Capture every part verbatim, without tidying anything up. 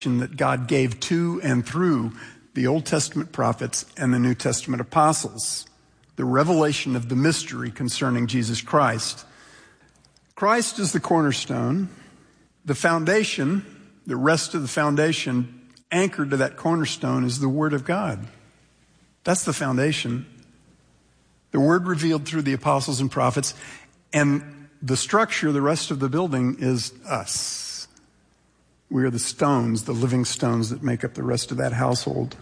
that God gave to and through the Old Testament prophets and the New Testament apostles. The revelation of the mystery concerning Jesus Christ. Christ is the cornerstone. The foundation, the rest of the foundation anchored to that cornerstone is the Word of God. That's the foundation. The Word revealed through the apostles and prophets. And the structure, the rest of the building, is us. We are the stones, the living stones that make up the rest of that household.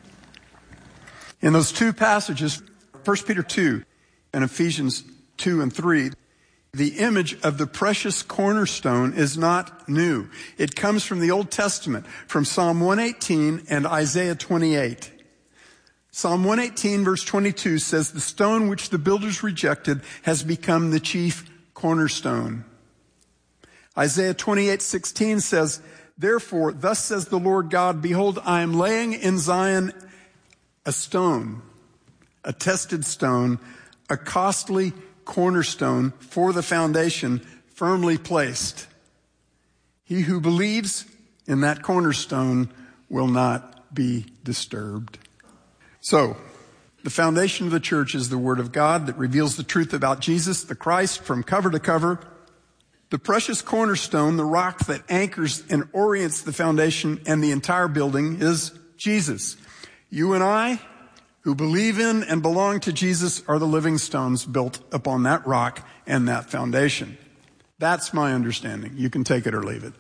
In those two passages, First Peter two and Ephesians two and three, the image of the precious cornerstone is not new. It comes from the Old Testament, from Psalm one eighteen and Isaiah twenty-eight. Psalm one eighteen verse twenty-two says, "The stone which the builders rejected has become the chief cornerstone." Isaiah twenty-eight sixteen says, "Therefore, thus says the Lord God, behold, I am laying in Zion a stone, a tested stone, a costly cornerstone for the foundation, firmly placed. He who believes in that cornerstone will not be disturbed." So, the foundation of the church is the Word of God that reveals the truth about Jesus, the Christ, from cover to cover. The precious cornerstone, the rock that anchors and orients the foundation and the entire building, is Jesus. You and I, who believe in and belong to Jesus, are the living stones built upon that rock and that foundation. That's my understanding. You can take it or leave it.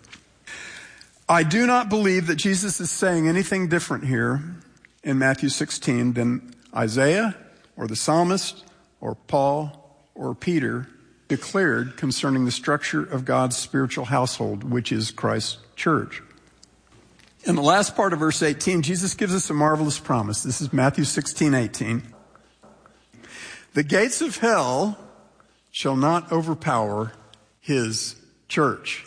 I do not believe that Jesus is saying anything different here in Matthew sixteen than Isaiah or the psalmist or Paul or Peter declared concerning the structure of God's spiritual household, which is Christ's church. In the last part of verse eighteen, Jesus gives us a marvelous promise. This is Matthew sixteen eighteen. "The gates of hell shall not overpower his church."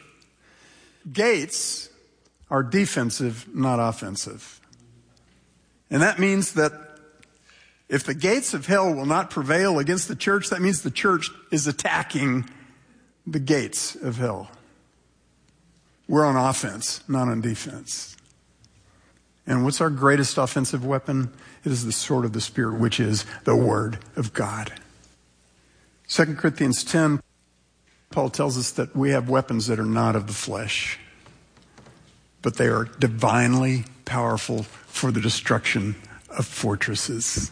Gates are defensive, not offensive. And that means that if the gates of hell will not prevail against the church, that means the church is attacking the gates of hell. We're on offense, not on defense. And what's our greatest offensive weapon? It is the sword of the Spirit, which is the Word of God. Second Corinthians ten, Paul tells us that we have weapons that are not of the flesh, but they are divinely powerful for the destruction of fortresses.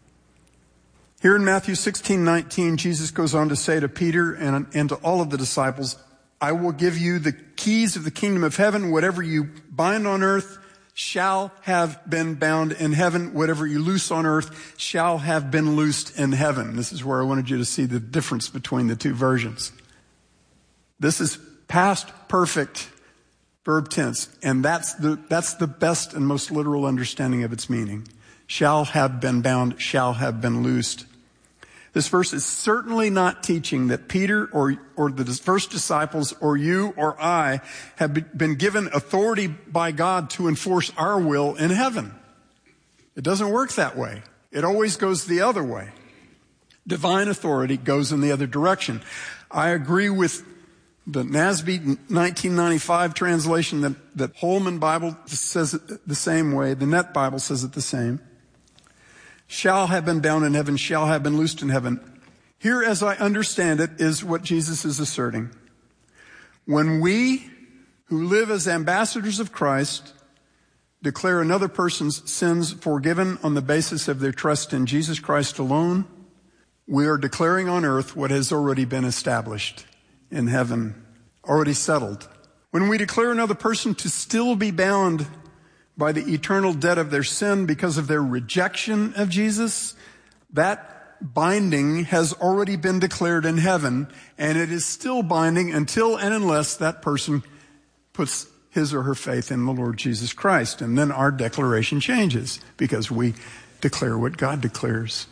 Here in Matthew sixteen nineteen, Jesus goes on to say to Peter and, and to all of the disciples, "I will give you the keys of the kingdom of heaven. Whatever you bind on earth shall have been bound in heaven. Whatever you loose on earth shall have been loosed in heaven." This is where I wanted you to see the difference between the two versions. This is past perfect verb tense, and that's the, that's the best and most literal understanding of its meaning. Shall have been bound, shall have been loosed. This verse is certainly not teaching that Peter or, or the first disciples or you or I have been given authority by God to enforce our will in heaven. It doesn't work that way. It always goes the other way. Divine authority goes in the other direction. I agree with the N A S B nineteen ninety-five translation that, that Holman Bible says it the same way. The Net Bible says it the same. Shall have been bound in heaven, shall have been loosed in heaven. Here, as I understand it, is what Jesus is asserting. When we, who live as ambassadors of Christ, declare another person's sins forgiven on the basis of their trust in Jesus Christ alone, we are declaring on earth what has already been established in heaven, already settled. When we declare another person to still be bound by the eternal debt of their sin because of their rejection of Jesus, that binding has already been declared in heaven, and it is still binding until and unless that person puts his or her faith in the Lord Jesus Christ. And then our declaration changes because we declare what God declares.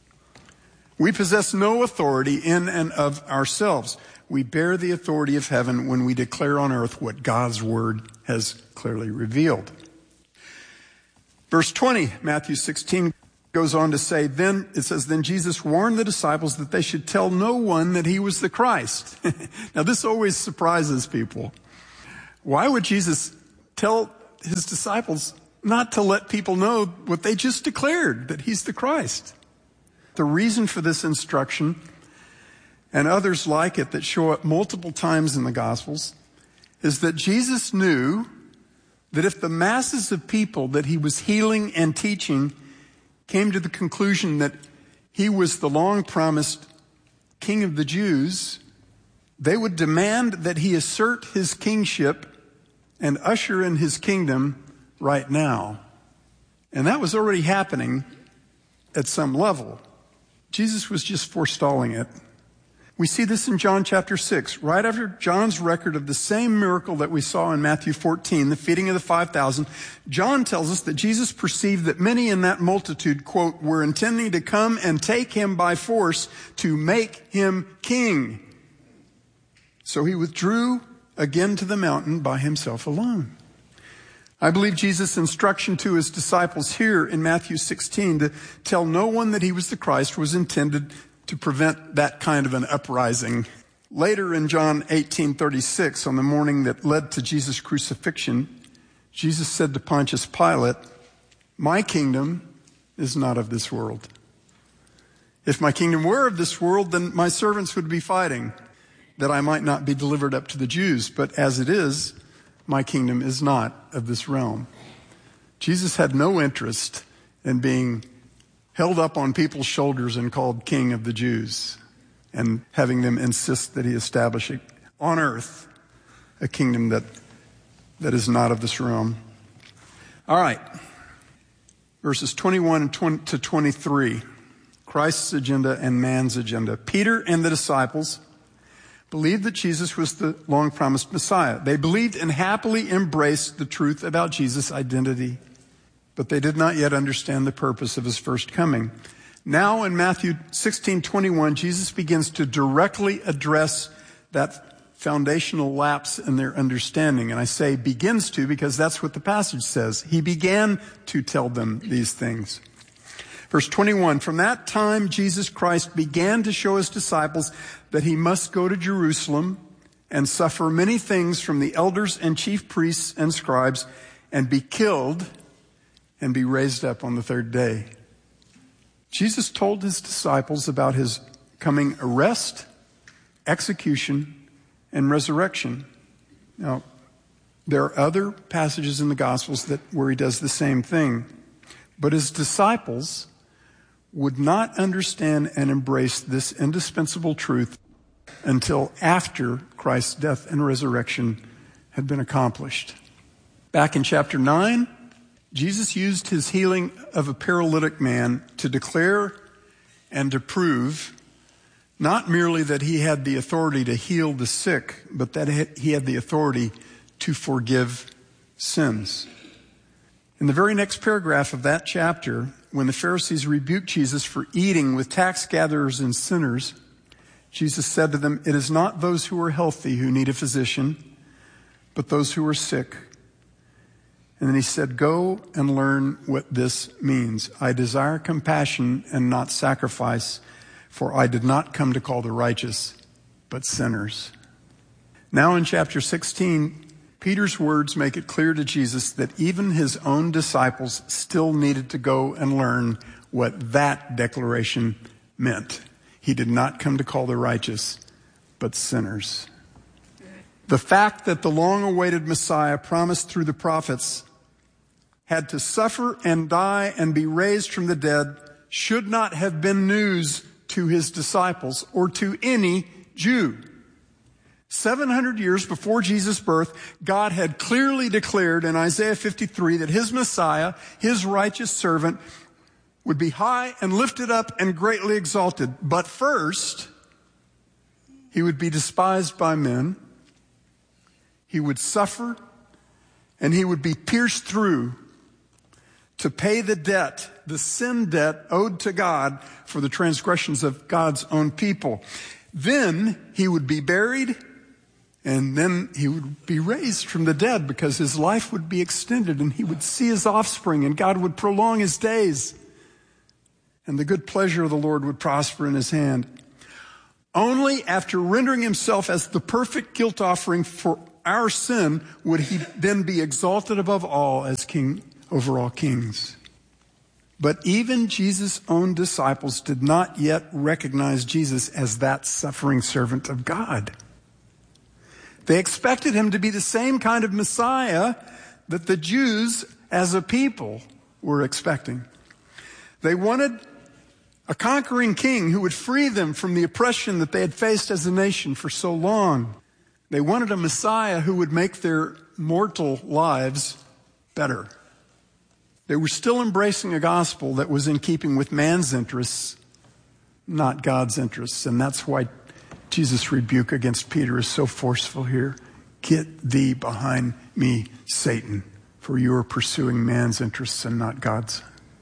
We possess no authority in and of ourselves. We bear the authority of heaven when we declare on earth what God's word has clearly revealed. Verse twenty, Matthew sixteen, goes on to say, then, it says, then Jesus warned the disciples that they should tell no one that he was the Christ. Now, this always surprises people. Why would Jesus tell his disciples not to let people know what they just declared, that he's the Christ. The reason for this instruction, and others like it that show up multiple times in the Gospels, is that Jesus knew that if the masses of people that he was healing and teaching came to the conclusion that he was the long-promised King of the Jews, they would demand that he assert his kingship and usher in his kingdom right now. And that was already happening at some level. Jesus was just forestalling it. We see this in John chapter six, right after John's record of the same miracle that we saw in Matthew fourteen, the feeding of the five thousand. John tells us that Jesus perceived that many in that multitude, quote, were intending to come and take him by force to make him king. So he withdrew again to the mountain by himself alone. I believe Jesus' instruction to his disciples here in Matthew sixteen to tell no one that he was the Christ was intended to prevent that kind of an uprising. Later in John eighteen thirty-six, on the morning that led to Jesus' crucifixion, Jesus said to Pontius Pilate, "My kingdom is not of this world. If my kingdom were of this world, then my servants would be fighting, that I might not be delivered up to the Jews. But as it is, my kingdom is not of this realm." Jesus had no interest in being held up on people's shoulders and called King of the Jews and having them insist that he establish on earth a kingdom that, that is not of this realm. All right. Verses twenty-one to twenty-three. Christ's agenda and man's agenda. Peter and the disciples believed that Jesus was the long-promised Messiah. They believed and happily embraced the truth about Jesus' identity, but they did not yet understand the purpose of his first coming. Now in Matthew sixteen twenty-one, Jesus begins to directly address that foundational lapse in their understanding. And I say begins to because that's what the passage says. He began to tell them these things. Verse twenty-one, from that time Jesus Christ began to show his disciples that he must go to Jerusalem and suffer many things from the elders and chief priests and scribes and be killed and be raised up on the third day. Jesus told his disciples about his coming arrest, execution, and resurrection. Now, there are other passages in the Gospels that where he does the same thing. But his disciples would not understand and embrace this indispensable truth until after Christ's death and resurrection had been accomplished. Back in chapter nine, Jesus used his healing of a paralytic man to declare and to prove not merely that he had the authority to heal the sick, but that he had the authority to forgive sins. In the very next paragraph of that chapter, when the Pharisees rebuked Jesus for eating with tax gatherers and sinners, Jesus said to them, "It is not those who are healthy who need a physician, but those who are sick." And then he said, "Go and learn what this means. I desire compassion and not sacrifice, for I did not come to call the righteous, but sinners." Now in chapter sixteen, Peter's words make it clear to Jesus that even his own disciples still needed to go and learn what that declaration meant. He did not come to call the righteous, but sinners. The fact that the long-awaited Messiah promised through the prophets had to suffer and die and be raised from the dead should not have been news to his disciples or to any Jew. seven hundred years before Jesus' birth, God had clearly declared in Isaiah fifty-three that his Messiah, his righteous servant, would be high and lifted up and greatly exalted. But first, he would be despised by men, he would suffer, and he would be pierced through to pay the debt, the sin debt owed to God for the transgressions of God's own people. Then he would be buried, and then he would be raised from the dead because his life would be extended and he would see his offspring and God would prolong his days. And the good pleasure of the Lord would prosper in his hand. Only after rendering himself as the perfect guilt offering for our sin, would he then be exalted above all as king over all kings. But even Jesus' own disciples did not yet recognize Jesus as that suffering servant of God. They expected him to be the same kind of Messiah that the Jews as a people were expecting. They wanted a conquering king who would free them from the oppression that they had faced as a nation for so long. They wanted a Messiah who would make their mortal lives better. They were still embracing a gospel that was in keeping with man's interests, not God's interests. And that's why Jesus' rebuke against Peter is so forceful here. Get thee behind me, Satan, for you are pursuing man's interests and not God's.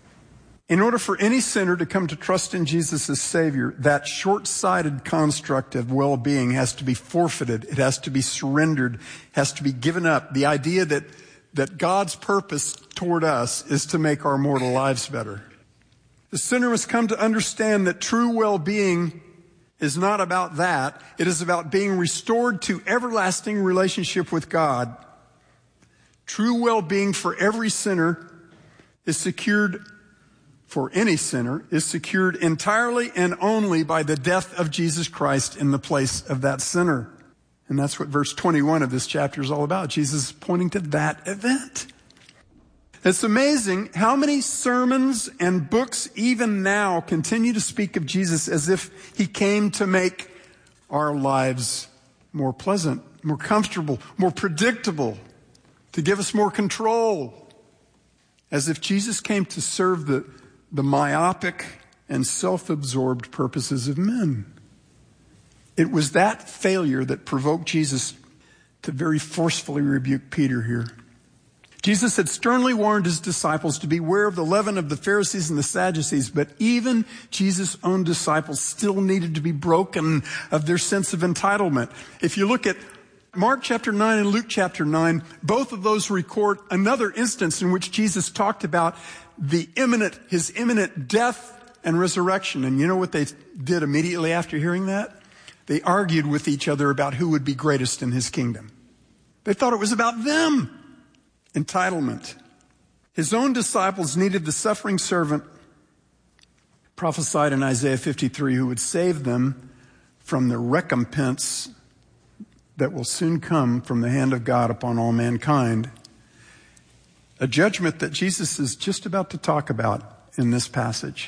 In order for any sinner to come to trust in Jesus as Savior, that short-sighted construct of well-being has to be forfeited. It has to be surrendered, has to be given up. The idea that, that God's purpose toward us is to make our mortal lives better. The sinner must come to understand that true well-being is not about that. It is about being restored to everlasting relationship with God. True well-being for every sinner is secured for any sinner is secured entirely and only by the death of Jesus Christ in the place of that sinner. And that's what verse twenty-one of this chapter is all about. Jesus is pointing to that event. It's amazing how many sermons and books even now continue to speak of Jesus as if he came to make our lives more pleasant, more comfortable, more predictable, to give us more control. As if Jesus came to serve the the myopic and self-absorbed purposes of men. It was that failure that provoked Jesus to very forcefully rebuke Peter here. Jesus had sternly warned his disciples to beware of the leaven of the Pharisees and the Sadducees, but even Jesus' own disciples still needed to be broken of their sense of entitlement. If you look at Mark chapter nine and Luke chapter nine, both of those record another instance in which Jesus talked about the imminent, his imminent death and resurrection. And you know what they did immediately after hearing that? They argued with each other about who would be greatest in his kingdom. They thought it was about them. Entitlement. His own disciples needed the suffering servant prophesied in Isaiah fifty-three who would save them from the recompense that will soon come from the hand of God upon all mankind. A judgment that Jesus is just about to talk about in this passage,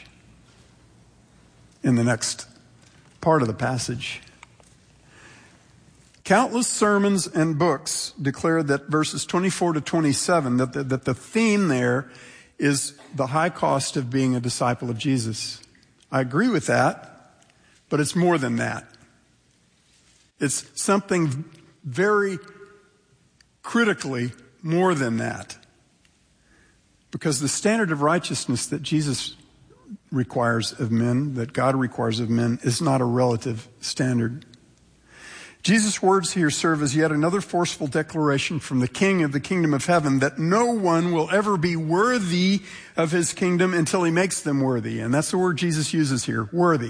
in the next part of the passage. Countless sermons and books declare that verses twenty-four to twenty-seven, that the, that the theme there is the high cost of being a disciple of Jesus. I agree with that, but it's more than that. It's something very critically more than that. Because the standard of righteousness that Jesus requires of men, that God requires of men, is not a relative standard. Jesus' words here serve as yet another forceful declaration from the King of the kingdom of heaven that no one will ever be worthy of his kingdom until he makes them worthy. And that's the word Jesus uses here, worthy.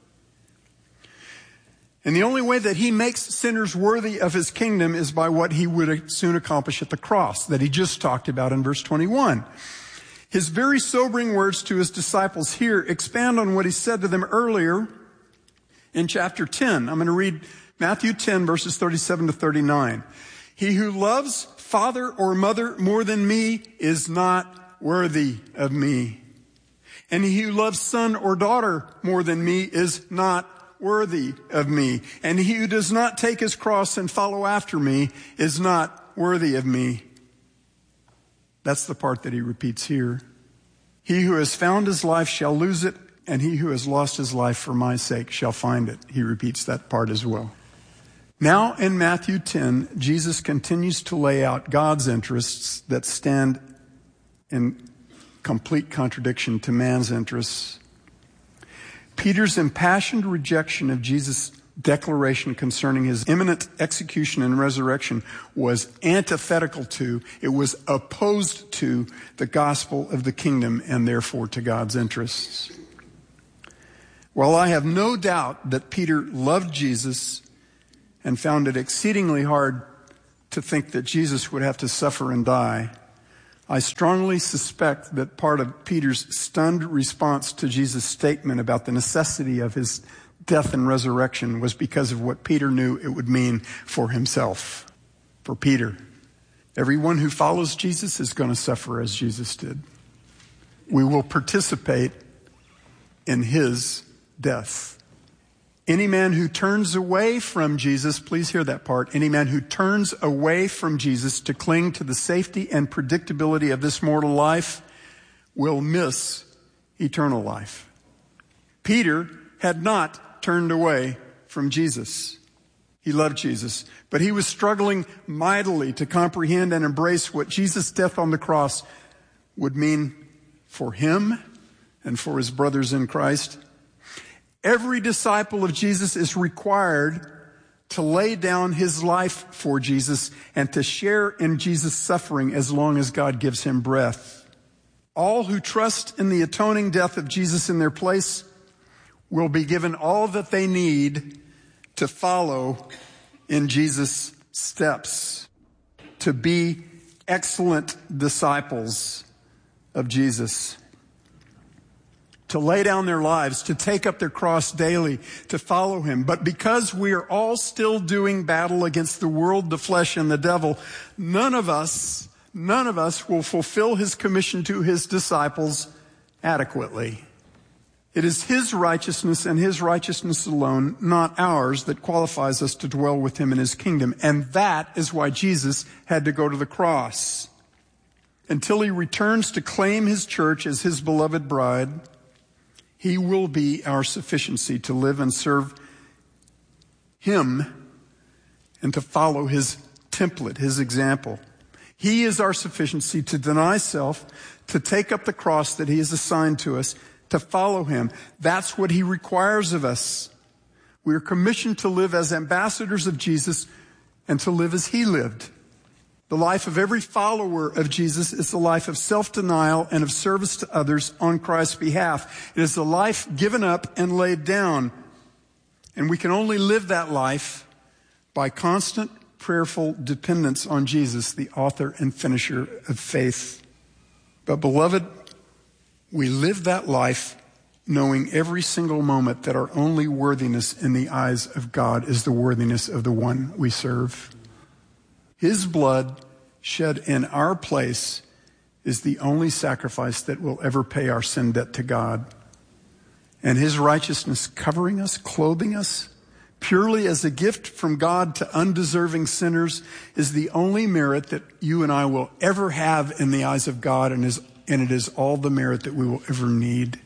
And the only way that he makes sinners worthy of his kingdom is by what he would soon accomplish at the cross that he just talked about in verse twenty-one. His very sobering words to his disciples here expand on what he said to them earlier in chapter ten. I'm going to read Matthew ten, verses thirty-seven to thirty-nine. He who loves father or mother more than me is not worthy of me. And he who loves son or daughter more than me is not worthy of me. And he who does not take his cross and follow after me is not worthy of me. That's the part that he repeats here. He who has found his life shall lose it, and he who has lost his life for my sake shall find it. He repeats that part as well. Now in Matthew ten, Jesus continues to lay out God's interests that stand in complete contradiction to man's interests. Peter's impassioned rejection of Jesus' declaration concerning his imminent execution and resurrection was antithetical to, it was opposed to the gospel of the kingdom and therefore to God's interests. While I have no doubt that Peter loved Jesus and found it exceedingly hard to think that Jesus would have to suffer and die. I strongly suspect that part of Peter's stunned response to Jesus' statement about the necessity of his death and resurrection was because of what Peter knew it would mean for himself. For Peter, everyone who follows Jesus is going to suffer as Jesus did. We will participate in his death. Any man who turns away from Jesus, please hear that part, any man who turns away from Jesus to cling to the safety and predictability of this mortal life will miss eternal life. Peter had not turned away from Jesus. He loved Jesus, but he was struggling mightily to comprehend and embrace what Jesus' death on the cross would mean for him and for his brothers in Christ. Every disciple of Jesus is required to lay down his life for Jesus and to share in Jesus' suffering as long as God gives him breath. All who trust in the atoning death of Jesus in their place will be given all that they need to follow in Jesus' steps, to be excellent disciples of Jesus. To lay down their lives, to take up their cross daily, to follow him. But because we are all still doing battle against the world, the flesh, and the devil, none of us, none of us will fulfill his commission to his disciples adequately. It is his righteousness and his righteousness alone, not ours, that qualifies us to dwell with him in his kingdom. And that is why Jesus had to go to the cross. Until he returns to claim his church as his beloved bride, he will be our sufficiency to live and serve him and to follow his template, his example. He is our sufficiency to deny self, to take up the cross that he has assigned to us, to follow him. That's what he requires of us. We are commissioned to live as ambassadors of Jesus and to live as he lived. The life of every follower of Jesus is a life of self-denial and of service to others on Christ's behalf. It is a life given up and laid down. And we can only live that life by constant prayerful dependence on Jesus, the author and finisher of faith. But beloved, we live that life knowing every single moment that our only worthiness in the eyes of God is the worthiness of the one we serve. His blood shed in our place is the only sacrifice that will ever pay our sin debt to God. And his righteousness covering us, clothing us, purely as a gift from God to undeserving sinners is the only merit that you and I will ever have in the eyes of God, and, is, and it is all the merit that we will ever need.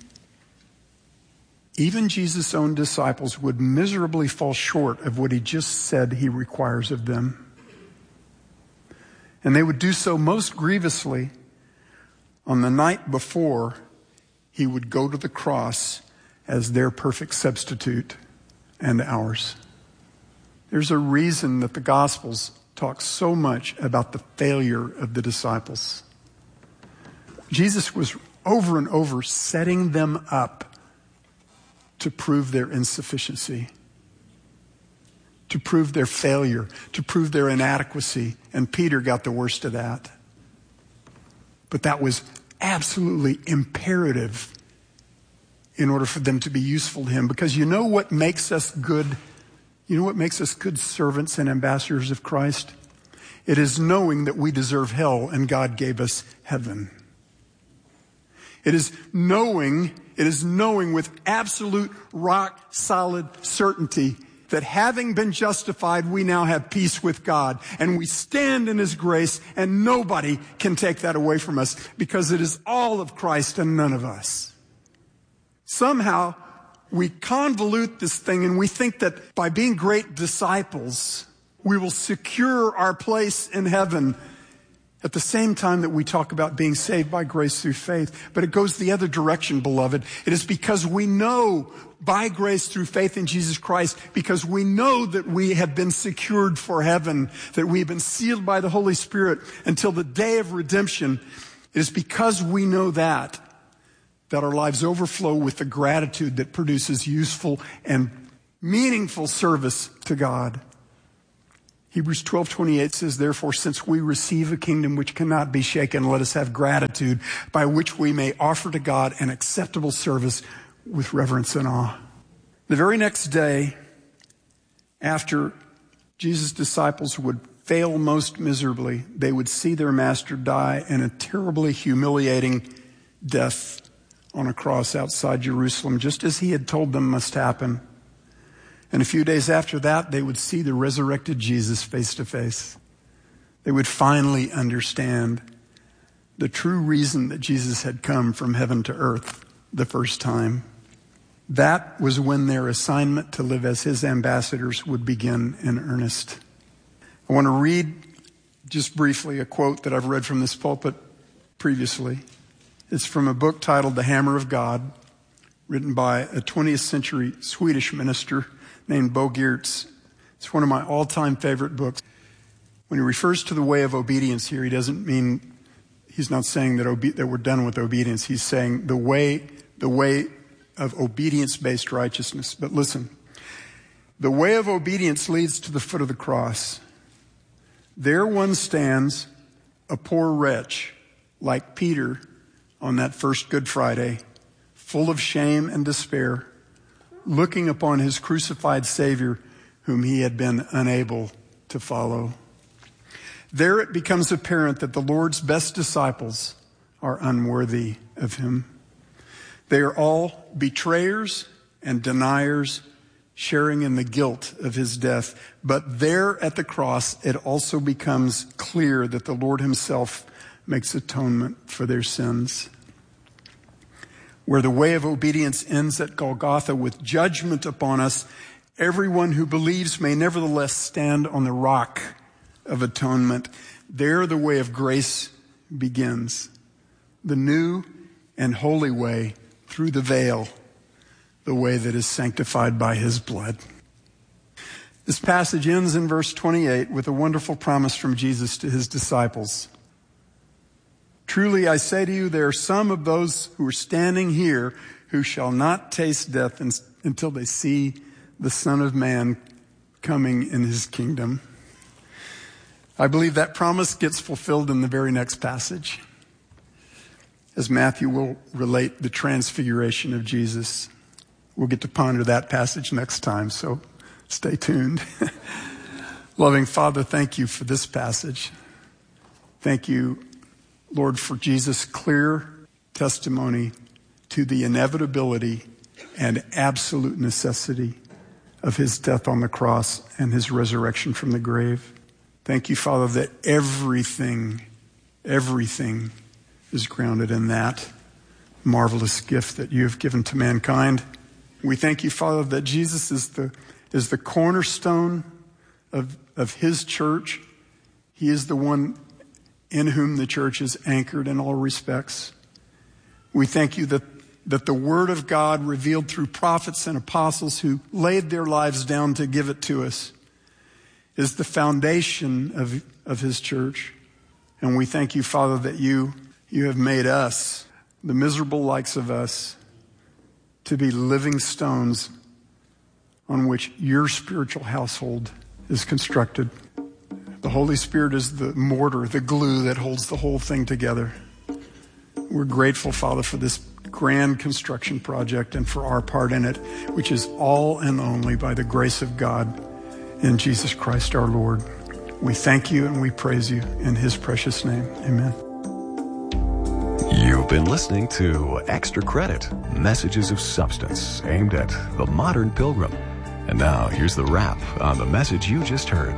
Even Jesus' own disciples would miserably fall short of what he just said he requires of them. And they would do so most grievously on the night before he would go to the cross as their perfect substitute and ours. There's a reason that the Gospels talk so much about the failure of the disciples. Jesus was over and over setting them up to prove their insufficiency, to prove their failure, to prove their inadequacy. And Peter got the worst of that. But that was absolutely imperative in order for them to be useful to him. Because you know what makes us good? You know what makes us good servants and ambassadors of Christ? It is knowing that we deserve hell and God gave us heaven. It is knowing, it is knowing with absolute rock solid certainty that having been justified, we now have peace with God. And we stand in his grace, and nobody can take that away from us because it is all of Christ and none of us. Somehow, we convolute this thing and we think that by being great disciples, we will secure our place in heaven at the same time that we talk about being saved by grace through faith. But it goes the other direction, beloved. It is because we know by grace through faith in Jesus Christ, because we know that we have been secured for heaven, that we have been sealed by the Holy Spirit until the day of redemption. It is because we know that, that our lives overflow with the gratitude that produces useful and meaningful service to God. Hebrews twelve twenty-eight says, therefore, since we receive a kingdom which cannot be shaken, let us have gratitude by which we may offer to God an acceptable service with reverence and awe. The very next day, after Jesus' disciples would fail most miserably, they would see their master die in a terribly humiliating death on a cross outside Jerusalem, just as he had told them must happen. And a few days after that, they would see the resurrected Jesus face to face. They would finally understand the true reason that Jesus had come from heaven to earth the first time. That was when their assignment to live as his ambassadors would begin in earnest. I want to read just briefly a quote that I've read from this pulpit previously. It's from a book titled The Hammer of God, written by a twentieth century Swedish minister named Bo Giertz. It's one of my all-time favorite books. When he refers to the way of obedience here, he doesn't mean, he's not saying that, obe- that we're done with obedience. He's saying the way, the way of obedience-based righteousness. But listen, the way of obedience leads to the foot of the cross. There one stands, a poor wretch, like Peter on that first Good Friday, full of shame and despair, looking upon his crucified Savior whom he had been unable to follow. There it becomes apparent that the Lord's best disciples are unworthy of him. They are all betrayers and deniers, sharing in the guilt of his death. But there at the cross, it also becomes clear that the Lord himself makes atonement for their sins. Where the way of obedience ends at Golgotha with judgment upon us, everyone who believes may nevertheless stand on the rock of atonement. There the way of grace begins. The new and holy way through the veil, the way that is sanctified by his blood. This passage ends in verse twenty-eight with a wonderful promise from Jesus to his disciples. Truly I say to you, there are some of those who are standing here who shall not taste death until they see the Son of Man coming in his kingdom. I believe that promise gets fulfilled in the very next passage, as Matthew will relate the transfiguration of Jesus. We'll get to ponder that passage next time, so stay tuned. Loving Father, thank you for this passage. Thank you, Lord, for Jesus' clear testimony to the inevitability and absolute necessity of his death on the cross and his resurrection from the grave. Thank you, Father, that everything, everything is grounded in that marvelous gift that you have given to mankind. We thank you, Father, that Jesus is the, is the cornerstone of, of his church. He is the one in whom the church is anchored in all respects. We thank you that, that the word of God revealed through prophets and apostles who laid their lives down to give it to us is the foundation of, of his church. And we thank you, Father, that you, you have made us, the miserable likes of us, to be living stones on which your spiritual household is constructed. The Holy Spirit is the mortar, the glue that holds the whole thing together. We're grateful, Father, for this grand construction project and for our part in it, which is all and only by the grace of God in Jesus Christ our Lord. We thank you and we praise you in his precious name. Amen. You've been listening to Extra Credit, messages of substance aimed at the modern pilgrim. And now here's the wrap on the message you just heard.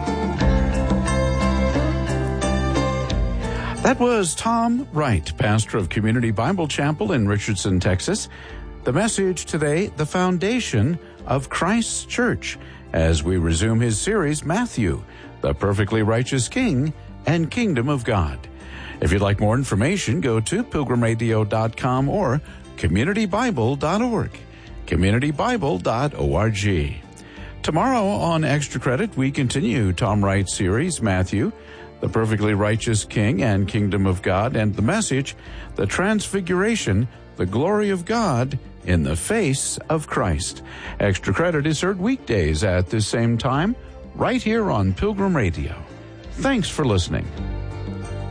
That was Tom Wright, pastor of Community Bible Chapel in Richardson, Texas. The message today, the foundation of Christ's church, as we resume his series, Matthew, the perfectly righteous King and Kingdom of God. If you'd like more information, go to pilgrim radio dot com or community bible dot org, community bible dot org. Tomorrow on Extra Credit, we continue Tom Wright's series, Matthew, the perfectly righteous King and Kingdom of God, and the message, the Transfiguration, the glory of God in the face of Christ. Extra Credit is heard weekdays at this same time, right here on Pilgrim Radio. Thanks for listening.